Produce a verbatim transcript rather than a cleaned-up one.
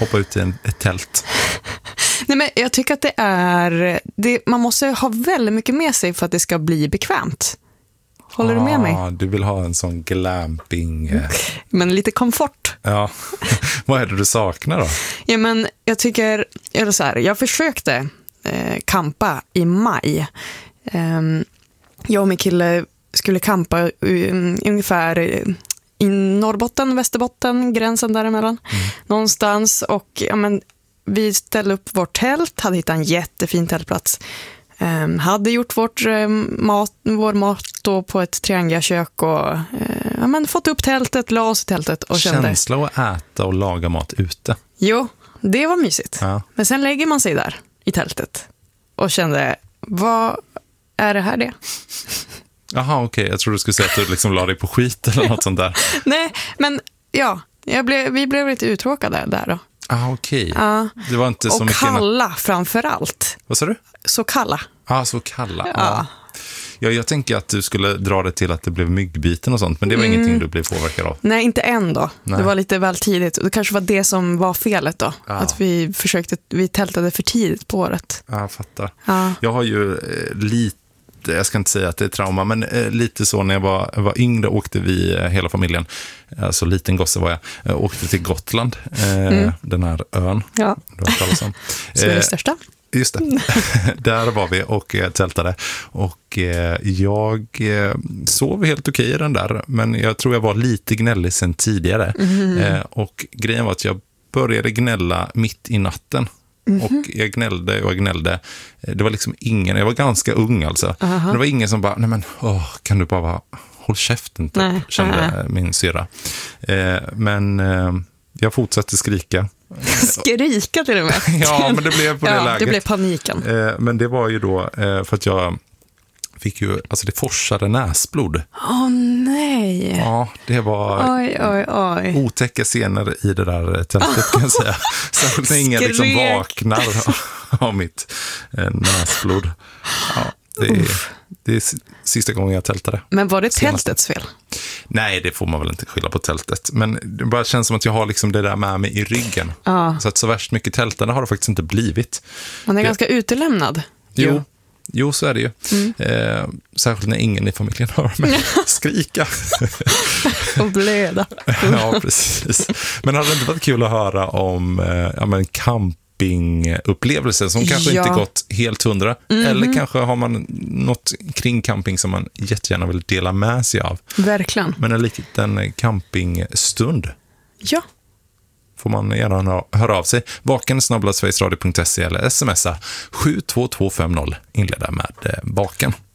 hoppa ut i en, ett tält? Nej, men jag tycker att det är... Det, man måste ha väldigt mycket med sig för att det ska bli bekvämt. Håller ah, du med mig? Du vill ha en sån glamping... Eh... Men lite komfort. Ja. Vad är det du saknar då? Ja, men jag tycker... Eller så här, jag försökte eh, kampa i maj. Um, jag och min kille skulle kampa um, ungefär i Norrbotten, Västerbotten, gränsen däremellan. Mm. Någonstans. Och ja, men, vi ställde upp vårt tält, hade hittat en jättefin tältplats. Um, hade gjort vårt, um, mat, vår mat då på ett triangelkök och uh, ja, men, fått upp tältet, la oss i tältet och kände... Känsla att äta och laga mat ute. Jo, det var mysigt. Ja. Men sen lägger man sig där i tältet och kände, vad är det här det? Jaha, okej. Okay. Jag tror du skulle säga att du liksom la dig på skit eller något sånt där. Nej, men ja, jag blev, vi blev lite uttråkade där då. Ah, okej. Okay. Ja. Det var inte så och mycket... kalla framför allt. Vad sa du? Så kalla. Ja, ah, så kalla. Ja. Ah. Ja, jag tänker att du skulle dra det till att det blev myggbiten och sånt, men det var mm. ingenting du blev påverkad av. Nej, inte än då. Nej. Det var lite väl tidigt. Det kanske var det som var felet då. Ja. Att vi försökte, vi tältade för tidigt på året. Ja, jag fattar. Ja. Jag har ju eh, lite, jag ska inte säga att det är trauma, men eh, lite så när jag var, var yngre åkte vi eh, hela familjen, alltså liten gosse var jag, eh, åkte till Gotland, eh, mm. den här ön. Ja. Du har talat om. Sveriges eh, största. Just det. Där var vi och eh, tältade. Och eh, jag eh, sov helt okej i den där. Men jag tror jag var lite gnällig sen tidigare. Mm. Eh, och grejen var att jag började gnälla mitt i natten. Mm. Och jag gnällde och jag gnällde. Det var liksom ingen, jag var ganska ung alltså. Uh-huh. Men det var ingen som bara, nej men, åh, kan du bara håll käften typ, nej. Kände uh-huh. min syra. Eh, men eh, jag fortsatte skrika. Skrika till och med. Ja, men det blev på det ja, läget. Det blev paniken. Eh, men det var ju då eh, för att jag fick ju, alltså det forsade näsblod. Åh oh, nej. Ja, det var oj, oj, oj. otäcka scener i det där tältet kan jag säga. Särskilt när ingen liksom vaknar av mitt eh, näsblod. Ja, det är, det är sista gången jag tältade. Men var det tältets fel? Nej, det får man väl inte skylla på tältet. Men det bara känns som att jag har liksom det där med mig i ryggen. Ja. Så att så värst mycket tältande har det faktiskt inte blivit. Man är det... ganska utelämnad. Jo. jo. Jo, så är det ju. Mm. Eh, särskilt när ingen i familjen hör mig skrika. Och blöda. Ja, precis. Men hade det inte varit kul att höra om eh, ja, men campingupplevelser som kanske ja. inte gått helt hundra. Mm-hmm. Eller kanske har man något kring camping som man jättegärna vill dela med sig av. Verkligen. Men en liten campingstund. Ja. Får man gärna höra av sig. Vaken snabel-a sverigesradio punkt se eller smsa sju två två fem noll. Inleda med vaken.